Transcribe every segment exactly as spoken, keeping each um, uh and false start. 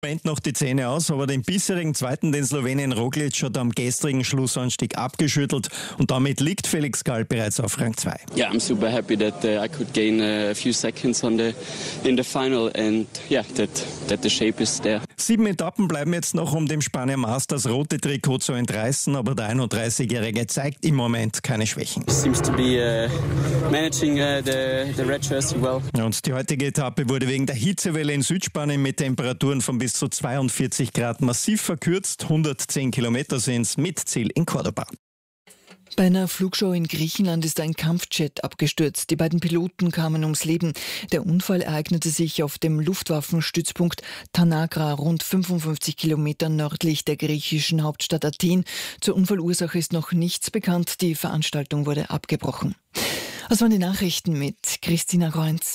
Moment noch die Zähne aus, aber den bisherigen Zweiten, den Slowenien Roglic, hat am gestrigen Schlussanstieg abgeschüttelt und damit liegt Felix Gall bereits auf Rang zwei. Yeah, I'm super happy that uh, I could gain a few seconds on the in the final and yeah, that that the shape is there. Sieben Etappen bleiben jetzt noch, um dem Spanier Masters rote Trikot zu entreißen, aber der einunddreißigjährige zeigt im Moment keine Schwächen. Seems to be uh, managing uh, the the red jersey well. Und die heutige Etappe wurde wegen der Hitzewelle in Südspanien mit Temperaturen von bis zu zweiundvierzig Grad massiv verkürzt. hundertzehn Kilometer sind es mit Ziel in Cordoba. Bei einer Flugshow in Griechenland ist ein Kampfjet abgestürzt. Die beiden Piloten kamen ums Leben. Der Unfall ereignete sich auf dem Luftwaffenstützpunkt Tanagra, rund fünfundfünfzig Kilometer nördlich der griechischen Hauptstadt Athen. Zur Unfallursache ist noch nichts bekannt. Die Veranstaltung wurde abgebrochen. Das waren die Nachrichten mit Christina Reunz.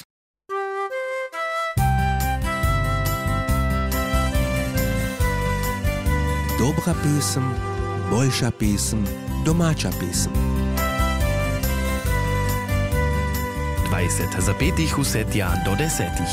Dobra pesem, boljša pesem, domača pesem. dvajset zapetih vsetja do desetih.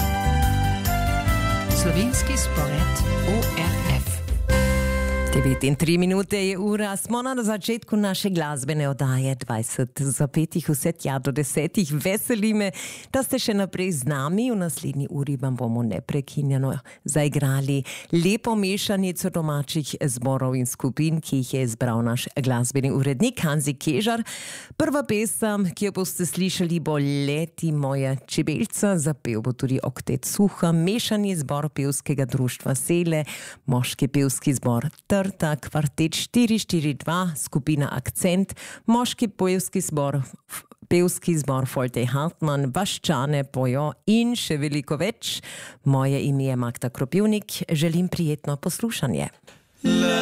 Slovenski spored O R F. devet in tri minute je ura, smo na začetku naše glasbene oddaje dvajset zapetih vse tja do desetih. Veseli me, da ste še naprej z nami. V naslednji uri vam bomo neprekinjeno zaigrali lepo mešanico domačih zborov in skupin, ki jih je izbral naš glasbeni urednik Hanzi Kežar. Prva pesem, ki jo boste slišali, bo Leti moja čebelca, zapel bo tudi oktet Suha, mešani zbor pevskega društva Sele, moški pevski zbor Trta, kvartet štiri štiri dva, skupina Akcent, moški pevski zbor, pevski zbor Folte Hartmann, Vaščane, Pojo in še veliko več. Moje ime je Magda Kropivnik, želim prijetno poslušanje.